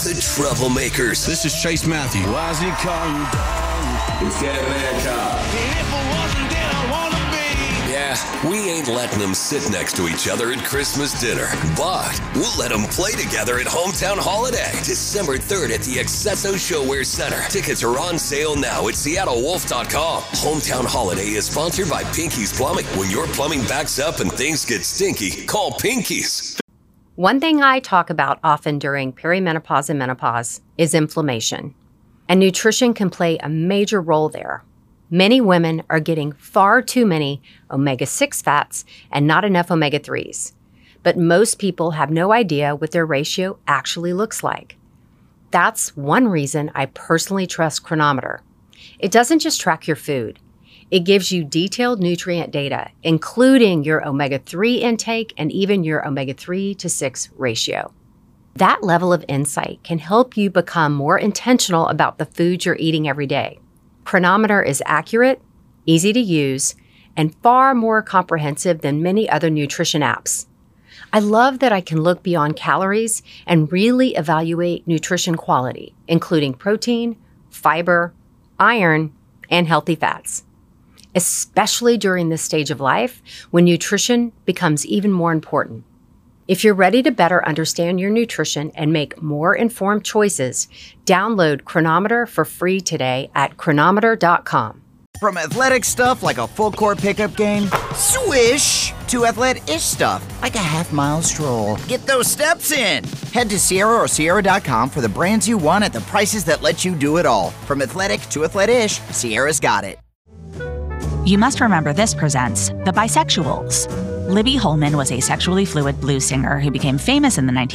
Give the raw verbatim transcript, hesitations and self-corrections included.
The Troublemakers. This is Chase Matthew. Why is he calling you down? It's Kevin Hancock. And if I wasn't dead, I want to be. Yeah, we ain't letting them sit next to each other at Christmas dinner, but we'll let them play together at Hometown Holiday, December third at the Accesso Showwear Center. Tickets are on sale now at seattle wolf dot com. Hometown Holiday is sponsored by Pinky's Plumbing. When your plumbing backs up and things get stinky, call Pinky's. One thing I talk about often during perimenopause and menopause is inflammation, and nutrition can play a major role there. Many women are getting far too many omega six fats and not enough omega threes, but most people have no idea what their ratio actually looks like. That's one reason I personally trust Cronometer. It doesn't just track your food. It gives you detailed nutrient data, including your omega three intake and even your omega three to six ratio. That level of insight can help you become more intentional about the foods you're eating every day. Cronometer is accurate, easy to use, and far more comprehensive than many other nutrition apps. I love that I can look beyond calories and really evaluate nutrition quality, including protein, fiber, iron, and healthy fats, especially during this stage of life when nutrition becomes even more important. If you're ready to better understand your nutrition and make more informed choices, download Cronometer for free today at cronometer dot com. From athletic stuff like a full court pickup game, swish, to athletic-ish stuff like a half mile stroll. Get those steps in. Head to Sierra or Sierra dot com for the brands you want at the prices that let you do it all. From athletic to athletic-ish, Sierra's got it. You must remember this presents The Bisexuals. Libby Holman was a sexually fluid blues singer who became famous in the nineteen